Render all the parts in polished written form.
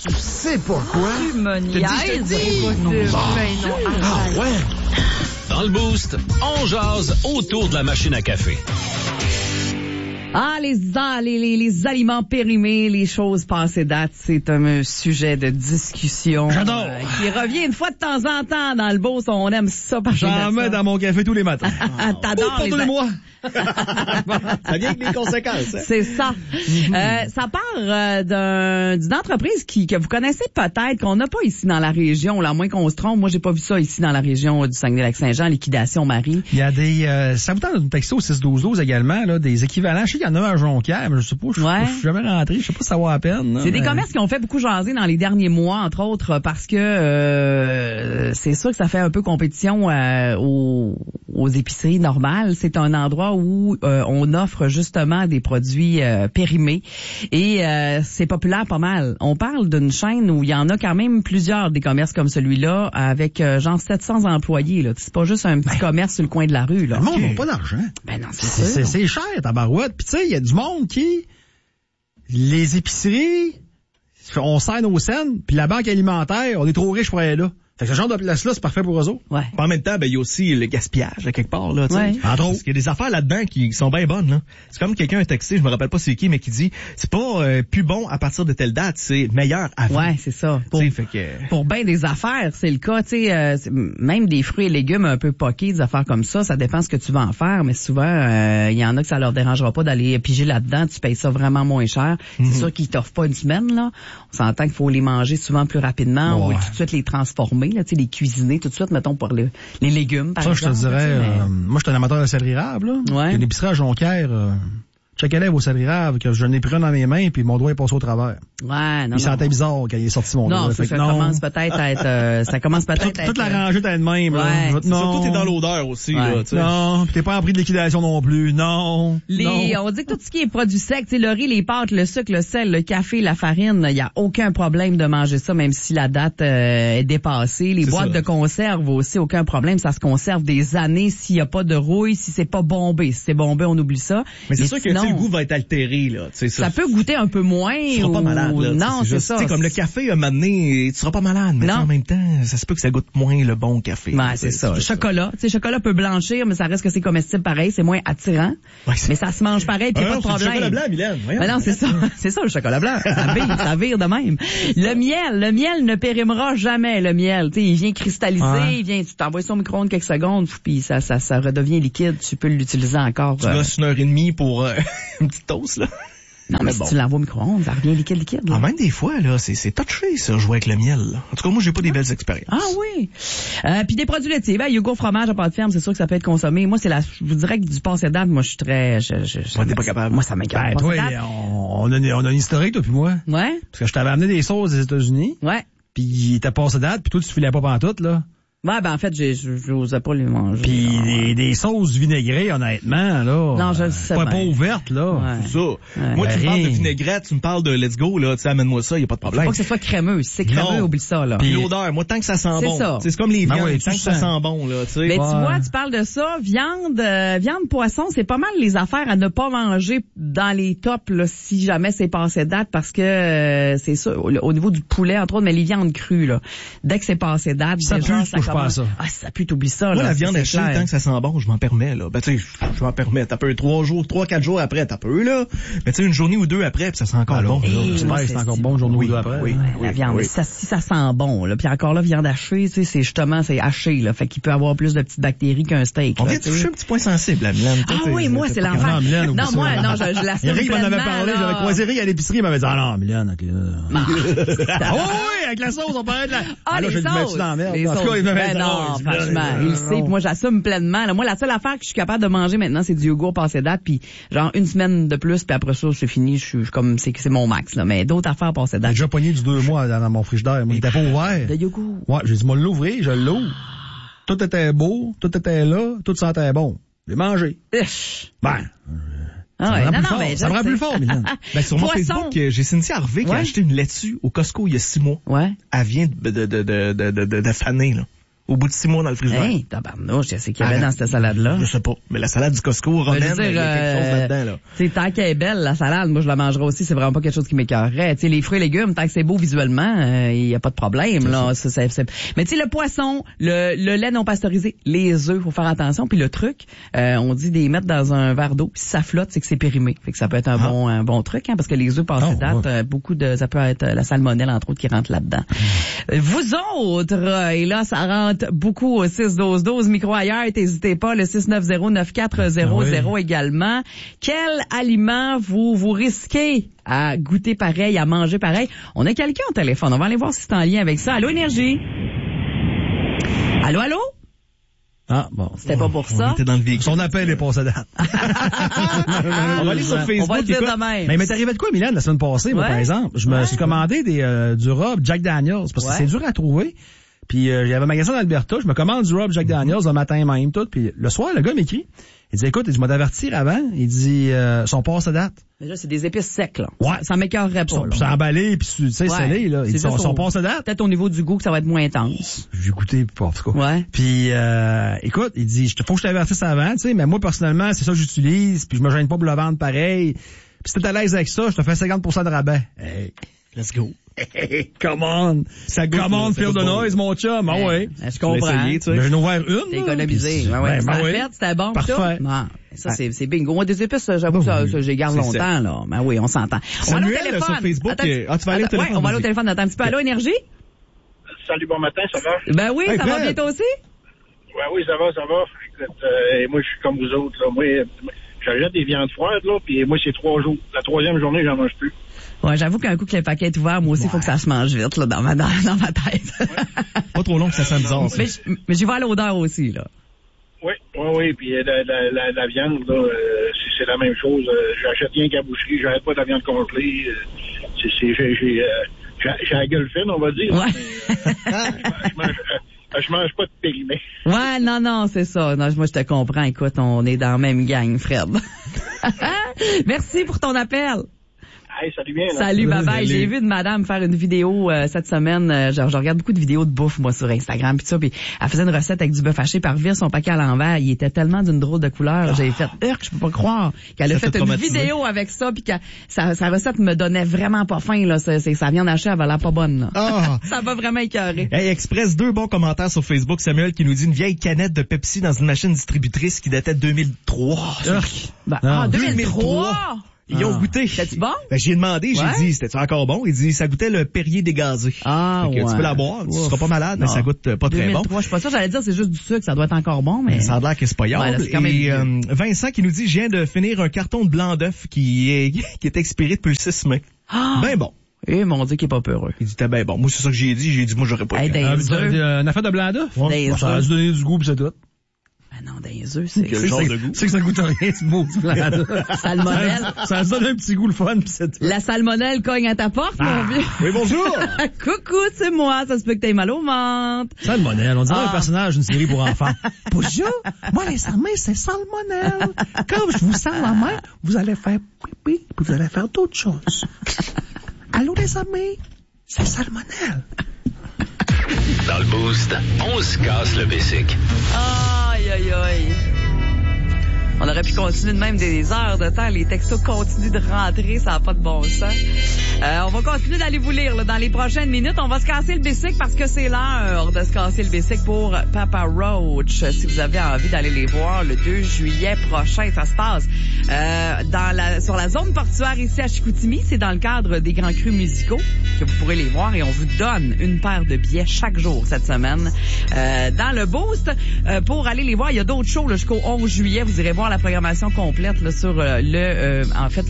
Tu sais pourquoi? Tu me niaises. Ah ouais? Dans le Boost, on jase autour de la machine à café. Ah, les aliments périmés, les choses passées date, c'est un sujet de discussion. J'adore. Qui revient une fois de temps en temps dans le Beauce. On aime ça. J'en mets dans mon café tous les matins. T'adores pour tous les mois. Ça vient avec des conséquences. Hein? C'est ça. Ça part d'une entreprise que vous connaissez peut-être, qu'on n'a pas ici dans la région, là, à moins qu'on se trompe. Moi, j'ai pas vu ça ici dans la région du Saguenay-Lac-Saint-Jean, Liquidation Marie. Il y a des... ça vous tente d'une texto 6-12-12 également, là, des équivalents. Je sais qu'il y en a un à Jonquière, mais je sais pas, je suis jamais rentré, je sais pas si ça vaut la peine. Là, c'est des commerces qui ont fait beaucoup jaser dans les derniers mois, entre autres, parce que c'est sûr que ça fait un peu compétition aux épiceries normales. C'est un endroit où on offre justement des produits périmés et c'est populaire pas mal. On parle d'une chaîne où il y en a quand même plusieurs des commerces comme celui-là avec genre 700 employés. Là. C'est pas juste un petit commerce sur le coin de la rue. Là. Le monde n'a pas d'argent. Ben non, c'est cher, tabarouette. Puis tu sais, il y a du monde qui... Les épiceries, on sert nos scènes, puis la banque alimentaire, on est trop riche pour aller là. Fait que ce genre de place-là, c'est parfait pour eux autres. Ouais. En même temps, ben, il y a aussi le gaspillage, là, quelque part, là, tu sais. Ouais. Parce qu'il y a des affaires là-dedans qui sont bien bonnes, là. C'est comme quelqu'un a texté, je me rappelle pas c'est qui, mais qui dit, c'est pas plus bon à partir de telle date, c'est meilleur avant. Ouais, c'est ça. Pour bien des affaires, c'est le cas, tu sais, même des fruits et légumes un peu poqués, des affaires comme ça dépend ce que tu vas en faire, mais souvent, il y en a que ça leur dérangera pas d'aller piger là-dedans, tu payes ça vraiment moins cher. C'est sûr qu'ils t'offrent pas une semaine, là. On s'entend qu'il faut les manger souvent plus rapidement ou tout de suite les transformer, là, tu sais, les cuisiner tout de suite, mettons, pour les légumes, par exemple. Ça, je te dirais, moi, je suis un amateur de céleri rave, là. Ouais. Il y a une épicerie à Jonquière, chaque élève au céleri rave, que je n'ai pris un dans mes mains, puis mon doigt est passé au travers. Ouais, non. Il sentait bizarre quand il est sorti mon doigt. Non, ça commence peut-être à être, ça commence peut-être à être... Toute la rangée t'as de même, là. Ouais. Non. Surtout, t'es dans l'odeur aussi, Ouais. là, tu sais. Non, pis t'es pas en prix de liquidation non plus. Non. On dit que tout ce qui est produits secs, tu sais, le riz, les pâtes, le sucre, le sel, le café, la farine, il y a aucun problème de manger ça, même si la date est dépassée. Les boîtes de conserve aussi, aucun problème. Ça se conserve des années s'il y a pas de rouille, si c'est pas bombé. Si c'est bombé, on oublie ça. Mais c'est sûr que le goût va être altéré, là. Ça peut goûter un peu moins. Tu seras pas malade, là. Non, c'est ça. Tu sais, comme le café, un moment donné, tu seras pas malade, mais en même temps, ça se peut que ça goûte moins le bon café. Ouais, c'est ça. Le chocolat. Tu sais, le chocolat peut blanchir, mais ça reste que c'est comestible pareil, c'est moins attirant. Ouais, mais ça se mange pareil, puis pas de problème. Le chocolat blanc, Mylène. Mais non, c'est ça. C'est ça, le chocolat blanc. Ça vire de même. Le miel ne périmera jamais, le miel. Tu sais, il vient cristalliser, tu t'envoies ça au micro-ondes quelques secondes, puis ça redevient liquide, tu peux l'utiliser encore. Tu gosses 1h30 pour une petite toast, là. Non, mais si tu l'envoies au micro-ondes, ça revient liquide. Là. Ah, même des fois, là, c'est touché, ça, jouer avec le miel. Là. En tout cas, moi, j'ai pas des belles expériences. Ah oui. Puis des produits laitiers, yogourt, fromage à pâte ferme, c'est sûr que ça peut être consommé. Moi, je vous dirais que du passé date, moi, je suis très... t'es pas capable. Moi, ça m'inquiète. Toi, on a un historique, toi puis moi. Ouais. Parce que je t'avais amené des sauces des États-Unis. Ouais. Puis il était passé date, puis toi, tu filais pas pantoute, là. Ouais, en fait, j'osais pas les manger. Puis des sauces vinaigrées, honnêtement, là. Non, je le sais pas ouvertes, là. Ouais. C'est ça. Ouais. Moi, tu me parles de vinaigrette, tu me parles de let's go, là, tu sais, amène-moi ça, y a pas de problème. Faut pas que ce soit crémeux. Si c'est crémeux, oublie ça, là. Puis l'odeur, moi, tant que ça sent bon. Ça. C'est comme les viandes, tant que ça sent bon, là, tu sais. Mais tu vois, tu parles de ça, viande, poisson, c'est pas mal les affaires à ne pas manger dans les tops, là, si jamais c'est passé date, parce que c'est ça, au niveau du poulet, entre autres, mais les viandes crues, là. Dès que c'est passé date, ça déjà, ça commence. Ah, ça pue, t'oublies ça, là. Moi, la viande hachée, tant que ça sent bon, je m'en permets, là. Ben, tu sais, je m'en permets. T'as peu 3-4 jours après, t'as peu, là. Mais tu sais, une journée ou deux après, puis ça sent encore bon. J'espère que c'est encore bon une journée ou deux après. Oui, la viande. Si ça sent bon, là. Puis encore là, viande hachée, tu sais, c'est haché, là. Fait qu'il peut avoir plus de petites bactéries qu'un steak. On vient de toucher un petit point sensible, la Mylène. Ah oui, moi, c'est l'enfer. Non, moi, je l'assume Eric m'en avait pleinement, parlé, j'avais croisé Eric à l'épicerie, il m'avait dit, ah non, Mylène, ok. Ah oui, avec la sauce, on parlait de la... Ah, les sauces. Non, franchement, il le sait, puis moi, j'assume pleinement. Là, moi, la seule affaire que je suis capable de manger maintenant, c'est du yogourt passé date, puis genre une semaine de plus, puis après ça, c'est fini. Je suis comme, c'est mon max, là. Mais d'autres affaires passé date. J'ai déjà pogné du 2 mois dans mon frigidaire. Il était pas ouvert. De yogourt. Ouais, j'ai dit, moi, l'ouvrir, je l'ouvre. Tout était beau, tout était là, tout sentait bon. J'ai mangé. Ah ouais, mais ça me rend plus fort, Mylène. Ben, sur mon Facebook, j'ai Cynthia Harvey qui a acheté une laitue au Costco il y a 6 mois. Ouais. Elle vient de faner, là. au bout de 6 mois dans le frigidaire. Hey, tabarnouche, qu'est-ce qu'il y avait dans cette salade-là? Je sais pas. Mais la salade du Costco romaine, Je veux dire, il y a quelque chose là-dedans, là. Tu sais, tant qu'elle est belle, la salade, moi, je la mangerais aussi. C'est vraiment pas quelque chose qui m'écœurerait. Tu sais, les fruits et légumes, tant que c'est beau visuellement, il y a pas de problème, là. Mais tu sais, le poisson, le lait non pasteurisé, les œufs, faut faire attention. Puis le truc, on dit de les mettre dans un verre d'eau. Si ça flotte, c'est que c'est périmé. Fait que ça peut être un bon truc, hein, parce que les œufs passés date, ça peut être la salmonelle, entre autres, qui rentre là-dedans. Vous autres, et là, ça rentre beaucoup au 6-12-12, micro ailleurs, n'hésitez pas, le 690-9400 également. Quel aliment vous risquez à goûter pareil, à manger pareil? On a quelqu'un au téléphone, on va aller voir si c'est en lien avec ça. Allô, Énergie? Allô? Ah, bon. C'était pas pour ça. On était dans le véhicule. Son appel est passé date. On va aller sur Facebook. On va le dire écoute. de même. Mais il m'est arrivé de quoi, Milan, la semaine passée, moi, par exemple? Je me suis commandé du rhum Jack Daniels, parce que c'est dur à trouver. Puis j'avais un magasin d'Alberta, je me commande du rhum Jack Daniels le matin même, tout. Puis le soir, le gars m'écrit. Il dit, écoute, je vais t'avertir avant. Il dit, son passe date. Mais là, c'est des épices secs, là. Ouais. Ça m'écœurerait pas, C'est emballé, puis tu sais, salé, là. Il dit, son passe date. Peut-être au niveau du goût que ça va être moins intense. J'ai goûté, en tout cas. Ouais. Puis, écoute, il dit, faut que je t'avertisse avant, tu sais, mais moi, personnellement, c'est ça que j'utilise, puis je me gêne pas pour le vendre pareil. Puis si t'es à l'aise avec ça, je te fais 50% de rabais. Hey. Let's go. Hey, come on! Ça goûte, come on, ça Phil goûte de bon. noise, mon chum, ah ouais. Je comprends. L'essayer, tu sais. Mais j'en ai ouvert une. T'es là, économisé. puis- Ouais, ben ça oui. fait, c'était bon. Parfait. Ça, non, ça c'est bingo. Moi, des épices, j'avoue que ça, j'ai garde C'est longtemps, là. Ben oui, on s'entend. On va aller au Samuel, téléphone. sur Facebook, Attends, tu vas aller au téléphone, Ouais, on va aller au vas-y. téléphone. Attends un petit peu. Allô, Énergie? Salut, bon matin, ça va? Ben oui, Hey, ça va Fred. bien toi aussi? Ouais, oui, ça va. Écoute, moi, je suis comme vous autres, là. Moi, j'achète des viandes froides, là, puis moi, c'est 3 jours. La 3e journée, j'en mange plus. Ouais, j'avoue qu'un coup que le paquet est ouvert, moi aussi, il faut que ça se mange vite, là, dans ma tête. Pas trop long que ça sent bizarre, ça. Mais j'y vais à l'odeur aussi, là. Oui, puis la viande, là, c'est la même chose. J'achète rien qu'à la boucherie, j'arrête pas de la viande congelée. J'ai la gueule fine, on va dire. Ouais. Je mange pas de périmé. Ouais, non, c'est ça. Non, moi, je te comprends. Écoute, on est dans la même gang, Fred. Merci pour ton appel. Hey, salut bien. Là. Salut, bye bye. Salut. J'ai vu une madame faire une vidéo cette semaine. Je regarde beaucoup de vidéos de bouffe, moi, sur Instagram, pis ça, puis elle faisait une recette avec du bœuf haché par vire son paquet à l'envers. Il était tellement d'une drôle de couleur. J'ai fait, je peux pas croire qu'elle a Ça fait t'a une traumatisé. vidéo avec ça, puis que sa recette me donnait vraiment pas faim, là. Sa viande hachée, elle avait l'air pas bonne, là. Ah! Ça va vraiment écœurer. Hey, Express, 2 bons commentaires sur Facebook. Samuel qui nous dit une vieille canette de Pepsi dans une machine distributrice qui datait de 2003. Ben, Non, 2003! Ils ont goûté. C'était-tu bon? Ben, j'ai demandé, Ouais. j'ai dit, c'était encore bon? Il dit, ça goûtait le Perrier dégazé. Ah, Fait que ouais. tu peux la boire, tu seras pas malade, mais Non. ça goûte pas très bon. 2003, je suis pas sûre, j'allais dire c'est juste du sucre, ça doit être encore bon, mais... Ça a l'air que c'est pas Ouais, là, yable. c'est quand même Et vieux. Vincent qui nous dit, je viens de finir un carton de blanc d'œuf qui est expiré depuis le 6 mai. Ah! Ben bon. Eh, mon Dieu, qu'il est pas peureux. Il dit, t'es ben bon. Moi, c'est ça que j'ai dit, moi, j'aurais pas Hey, le des œufs. Une affaire de blanc d'œuf? Des Bon, ça a œufs. dû donner du goût, pis c'est tout. Ben non, des œufs, c'est... Quel genre de goût? Tu sais que ça goûte rien, ce mot du blanc d'œuf. Salmonelle. Ça a donné un petit goût le fun, pis c'est tout. La salmonelle cogne à ta porte, mon vieux. Oui, bonjour! Coucou, c'est moi, ça se peut que t'aies mal au ventre. Salmonelle, on dirait Ah. un personnage d'une série pour enfants. Bonjour, moi les amis, c'est Salmonelle. Quand je vous sens la main, vous allez faire pipi, puis vous allez faire d'autres choses. Allô les amis, c'est Salmonelle. Dans le Boost, on se casse le basic. Aïe, aïe, aïe. On aurait pu continuer de même des heures de temps. Les textos continuent de rentrer, ça n'a pas de bon sens. On va continuer d'aller vous lire là, dans les prochaines minutes. On va se casser le bicycle parce que c'est l'heure de se casser le bicycle pour Papa Roach. Si vous avez envie d'aller les voir le 2 juillet prochain, ça se passe sur la zone portuaire ici à Chicoutimi. C'est dans le cadre des Grands Crus musicaux que vous pourrez les voir et on vous donne une paire de billets chaque jour cette semaine dans le Boost. Pour aller les voir, il y a d'autres shows là, jusqu'au 11 juillet. Vous irez voir la programmation complète là, sur le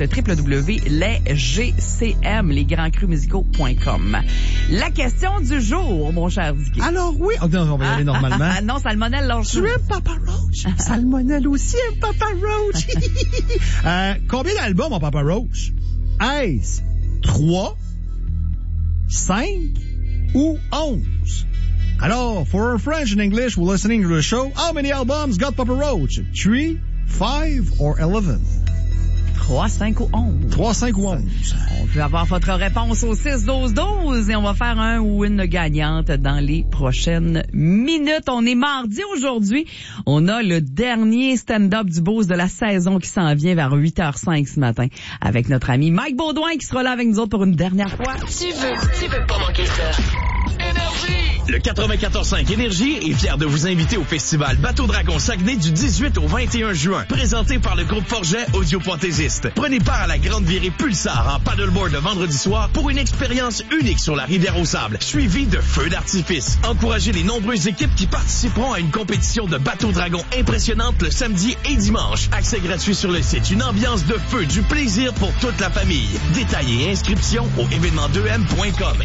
www.lesgcm, lesgrandscrusmusicaux.com. La question du jour, mon cher Dicky. Alors oui, on va y aller normalement. Non, Salmonelle, lâche Tu aimes Papa Roach? Salmonelle aussi aime Papa Roach. Combien d'albums ont Papa Roach? Est-ce 3, 5 ou 11? Alors, for our French and English, we're listening to the show. How many albums got Papa Roach? 3, 5 or 11? 3, 5 ou 11. 3, 5 ou 11. On veut avoir votre réponse au 6-12-12 et on va faire un ou une gagnante dans les prochaines minutes. On est mardi aujourd'hui. On a le dernier stand-up du Boost de la saison qui s'en vient vers 8h05 ce matin avec notre ami Mike Baudouin qui sera là avec nous autres pour une dernière fois. Tu veux pas manquer ça. Énergie! Le 94.5 Énergie est fier de vous inviter au festival Bateau Dragon Saguenay du 18 au 21 juin, présenté par le groupe Forget Audiofantaisiste. Prenez part à la grande virée Pulsar en paddleboard le vendredi soir pour une expérience unique sur la rivière au sable, suivie de feux d'artifice. Encouragez les nombreuses équipes qui participeront à une compétition de Bateau Dragon impressionnante le samedi et dimanche. Accès gratuit sur le site. Une ambiance de feu, du plaisir pour toute la famille. Détails et inscriptions au événement2m.com.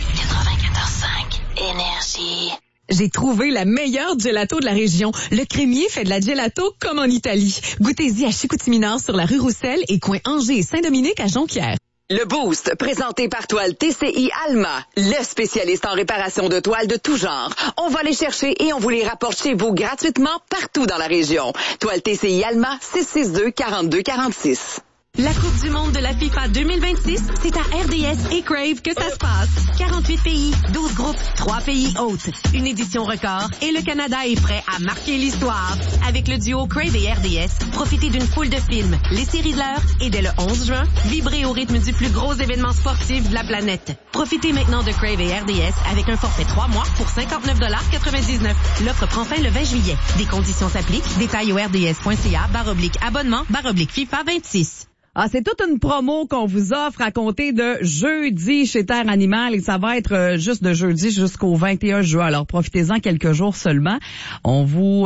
94.5 Énergie. J'ai trouvé la meilleure gelato de la région. Le crémier fait de la gelato comme en Italie. Goûtez-y à Chicoutimi-Nord sur la rue Roussel et coin Angers et Saint-Dominique à Jonquière. Le Boost, présenté par Toile TCI Alma, le spécialiste en réparation de toiles de tout genre. On va les chercher et on vous les rapporte chez vous gratuitement partout dans la région. Toile TCI Alma, 662-4246. La Coupe du monde de la FIFA 2026, c'est à RDS et Crave que ça se passe. 48 pays, 12 groupes, 3 pays hôtes. Une édition record et le Canada est prêt à marquer l'histoire. Avec le duo Crave et RDS, profitez d'une foule de films, les séries de l'heure et dès le 11 juin, vibrez au rythme du plus gros événement sportif de la planète. Profitez maintenant de Crave et RDS avec un forfait 3 mois pour 59,99 $. L'offre prend fin le 20 juillet. Des conditions s'appliquent. Détails au rds.ca/abonnement/FIFA 26. Ah, c'est toute une promo qu'on vous offre à compter de jeudi chez Terre Animale et ça va être juste de jeudi jusqu'au 21 juin. Alors profitez-en quelques jours seulement. On vous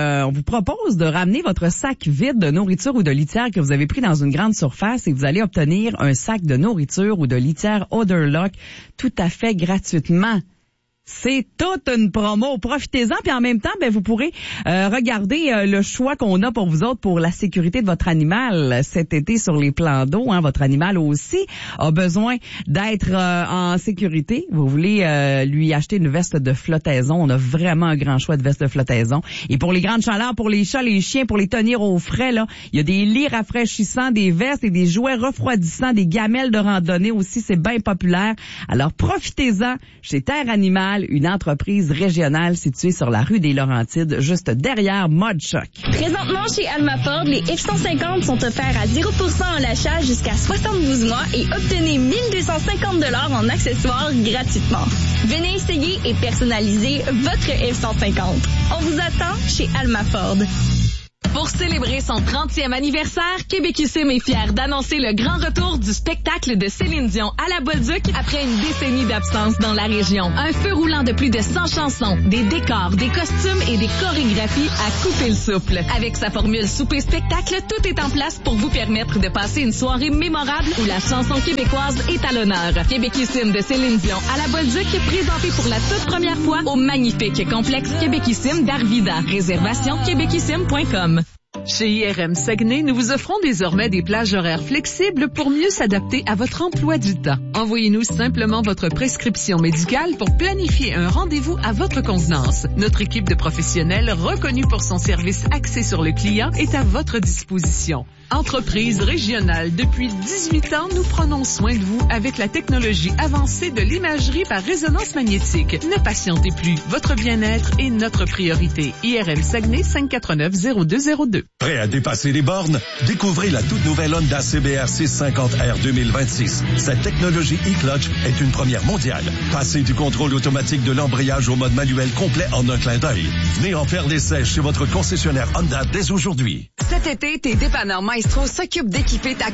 propose de ramener votre sac vide de nourriture ou de litière que vous avez pris dans une grande surface et vous allez obtenir un sac de nourriture ou de litière Odorlock tout à fait gratuitement. C'est toute une promo. Profitez-en, puis en même temps, vous pourrez regarder le choix qu'on a pour vous autres pour la sécurité de votre animal cet été sur les plans d'eau. Votre animal aussi a besoin d'être en sécurité. Vous voulez lui acheter une veste de flottaison. On a vraiment un grand choix de vestes de flottaison. Et pour les grandes chaleurs, pour les chats, les chiens, pour les tenir au frais, là, il y a des lits rafraîchissants, des vestes et des jouets refroidissants, des gamelles de randonnée aussi. C'est bien populaire. Alors profitez-en chez Terre Animale, une entreprise régionale située sur la rue des Laurentides, juste derrière Mod Choc. Présentement, chez Alma Ford, les F-150 sont offerts à 0% en l'achat jusqu'à 72 mois et obtenez 1 250 $ en accessoires gratuitement. Venez essayer et personnaliser votre F-150. On vous attend chez Alma Ford. Pour célébrer son 30e anniversaire, Québecissime est fier d'annoncer le grand retour du spectacle de Céline Dion à la Bolduc après une décennie d'absence dans la région. Un feu roulant de plus de 100 chansons, des décors, des costumes et des chorégraphies à couper le souffle. Avec sa formule souper-spectacle, tout est en place pour vous permettre de passer une soirée mémorable où la chanson québécoise est à l'honneur. Québecissime de Céline Dion à la Bolduc, présenté pour la toute première fois au magnifique complexe Québecissime d'Arvida. Réservation québecissime.com. Chez IRM Saguenay, nous vous offrons désormais des plages horaires flexibles pour mieux s'adapter à votre emploi du temps. Envoyez-nous simplement votre prescription médicale pour planifier un rendez-vous à votre convenance. Notre équipe de professionnels reconnus pour son service axé sur le client est à votre disposition. Entreprise régionale, depuis 18 ans, nous prenons soin de vous avec la technologie avancée de l'imagerie par résonance magnétique. Ne patientez plus, votre bien-être est notre priorité. IRM Saguenay, 549-0202. Prêt à dépasser les bornes? Découvrez la toute nouvelle Honda CBR 650R 2026. Cette technologie e-clutch est une première mondiale. Passez du contrôle automatique de l'embrayage au mode manuel complet en un clin d'œil. Venez en faire l'essai chez votre concessionnaire Honda dès aujourd'hui. Cet été, tes dépanneurs Maestro s'occupent d'équiper ta